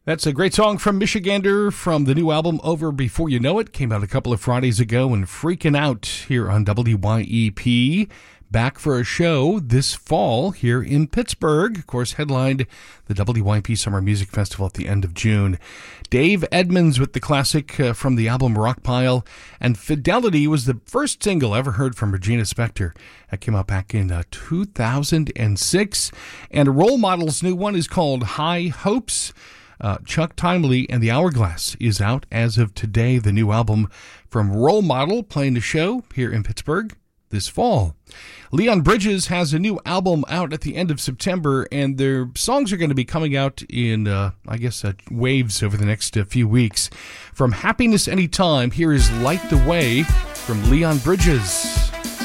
That's a great song from Michigander from the new album Over Before You Know It. Came out a couple of Fridays ago and Freaking Out here on WYEP. Back for a show this fall here in Pittsburgh. Of course, headlined the WYEP Summer Music Festival at the end of June. Dave Edmunds with the classic from the album Rockpile. And Fidelity was the first single ever heard from Regina Spektor. That came out back in 2006. And Role Model's new one is called High Hopes. Chuck Timely and the Hourglass is out as of today. The new album from Role Model playing the show here in Pittsburgh this fall. Leon Bridges has a new album out at the end of September, and their songs are going to be coming out in, waves over the next few weeks. From Happiness Anytime, here is Light the Way from Leon Bridges.